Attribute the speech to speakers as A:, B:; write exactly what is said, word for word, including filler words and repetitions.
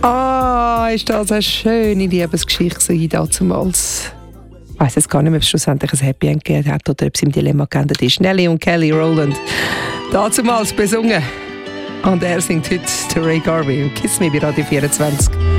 A: Ah, ist das eine schöne Liebesgeschichte damals. Ich weiss jetzt gar nicht mehr, ob es schlussendlich ein Happy End gegeben hat oder ob es im Dilemma geendet ist. Nelly und Kelly Rowland, damals besungen. Und er singt heute zu Ray Garvey und Kiss Me bei Radio vierundzwanzig.